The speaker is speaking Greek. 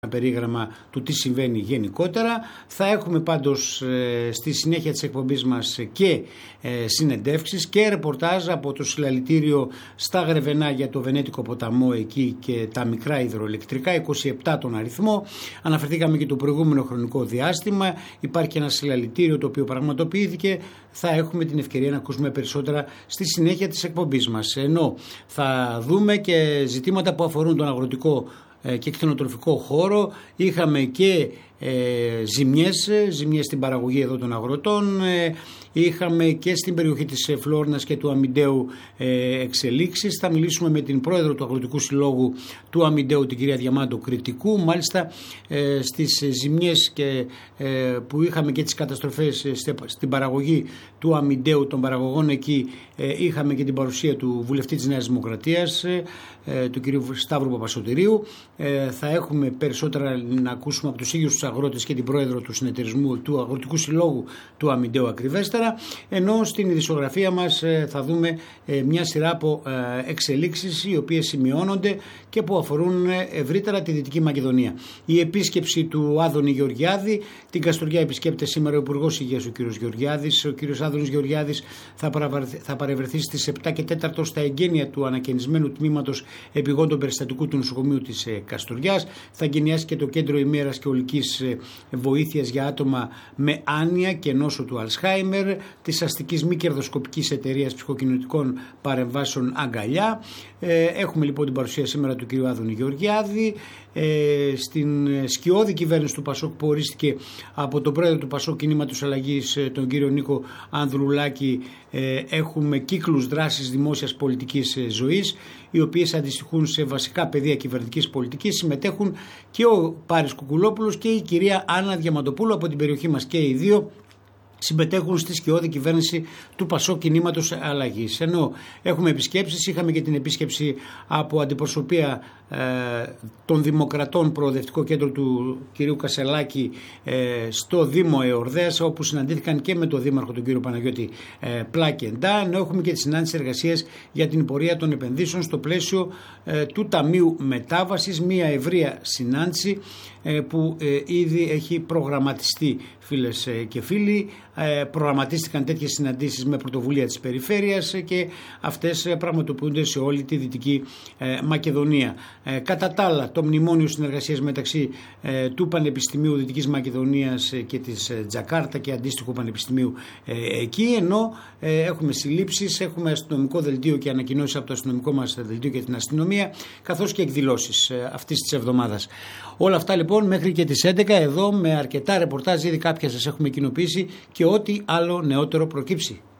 περίγραμμα του τι συμβαίνει γενικότερα. Θα έχουμε πάντως στη συνέχεια της εκπομπής μας και συνεντεύξεις και ρεπορτάζ από το συλλαλητήριο στα Γρεβενά για το Βενέτικο ποταμό εκεί και τα μικρά υδροελεκτρικά, 27 τον αριθμό. Αναφερθήκαμε και το προηγούμενο χρονικό διάστημα. Υπάρχει ένα συλλαλητήριο το οποίο πραγματοποιήθηκε. Θα έχουμε την ευκαιρία να ακούσουμε περισσότερα στη συνέχεια της εκπομπής μας. Ενώ θα δούμε και ζητήματα που αφορούν τον αγροτικό και κτηνοτροφικό χώρο. Είχαμε και ζημιές στην παραγωγή εδώ των αγροτών. Είχαμε και στην περιοχή της Φλόρνας και του Αμιντέου εξελίξεις. Θα μιλήσουμε με την πρόεδρο του Αγροτικού Συλλόγου του Αμιντέου, την κυρία Διαμάντο Κρητικού. Μάλιστα στις ζημιές που είχαμε και τις καταστροφές στην παραγωγή του Αμιντέου, των παραγωγών εκεί, είχαμε και την παρουσία του βουλευτή της Νέας Δημοκρατίας, του κυρίου Σταύρου Παπασωτηρίου. Θα έχουμε περισσότερα να ακούσουμε από τους ίδιους τους αγρότες και την πρόεδρο του συνεταιρισμού του Αγροτικού Συλλόγου του Αμιντέου ακριβέστερα, ενώ στην ειδησιογραφία μας θα δούμε μια σειρά από εξελίξεις οι οποίες σημειώνονται και που αφορούν ευρύτερα τη Δυτική Μακεδονία. Η επίσκεψη του Άδωνη Γεωργιάδη, την Καστοριά επισκέπτεται σήμερα ο Υπουργός Υγείας ο κ. Γεωργιάδης. Ο κ. Άδωνης Γεωργιάδης θα παρευρεθεί στις 7 και 4 στα εγγένεια του ανακαινισμένου τμήματος επιγόντων περιστατικού του νοσοκομείου της Καστοριάς. Θα εγκαινιάσει και το κέντρο ημέρας και ολικής βοήθειας για άτομα με άνοια και νόσο του Αλσχάιμερ της αστικής μη κερδοσκοπικής εταιρείας ψυχοκοινωνικών παρεμβάσεων Αγκαλιά. Έχουμε λοιπόν την παρουσία σήμερα του κ. Άδωνη Γεωργιάδη. Στην σκιώδη κυβέρνηση του Πασόκ που ορίστηκε από τον πρόεδρο του Πασόκ Κινήματος Αλλαγής, τον κύριο Νίκο Ανδρουλάκη, έχουμε κύκλους δράσης δημόσιας πολιτικής ζωής, οι οποίες αντιστοιχούν σε βασικά πεδία κυβερνητικής πολιτικής. Συμμετέχουν και ο Πάρης Κουκουλόπουλος και η κυρία Άννα Διαμαντοπούλου από την περιοχή μας, και οι δύο συμμετέχουν στη σκιώδη κυβέρνηση του Πασόκ Κινήματος Αλλαγής. Ενώ έχουμε επισκέψεις, είχαμε και την επίσκεψη από αντιπροσωπεία των Δημοκρατών Προοδευτικό Κέντρο του κυρίου Κασελάκη στο Δήμο Εορδέας, όπου συναντήθηκαν και με τον Δήμαρχο τον κύριο Παναγιώτη Πλάκεντα. Ενώ έχουμε και τη συνάντηση εργασίας για την πορεία των επενδύσεων στο πλαίσιο του Ταμείου Μετάβασης, μια ευρεία συνάντηση που ήδη έχει προγραμματιστεί, φίλες και φίλοι. Προγραμματίστηκαν τέτοιες συναντήσεις με πρωτοβουλία της περιφέρειας και αυτές πραγματοποιούνται σε όλη τη Δυτική Μακεδονία. Κατά τα άλλα, το μνημόνιο συνεργασίας μεταξύ του Πανεπιστημίου Δυτικής Μακεδονίας και της Τζακάρτα και αντίστοιχου πανεπιστημίου εκεί, ενώ έχουμε συλλήψεις, έχουμε αστυνομικό δελτίο και ανακοινώσεις από το αστυνομικό μας δελτίο και την αστυνομία, καθώς και εκδηλώσεις αυτής της εβδομάδας. Όλα αυτά λοιπόν μέχρι και τις 11 εδώ, με αρκετά ρεπορτάζ, ήδη κάποια σας έχουμε κοινοποιήσει, και ό,τι άλλο νεότερο προκύψει.